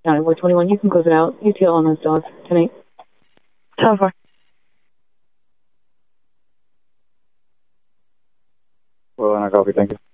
County War 21. You can close it out. UTL on those dogs. 10-8. 10-4. Well, and I copy. Thank you.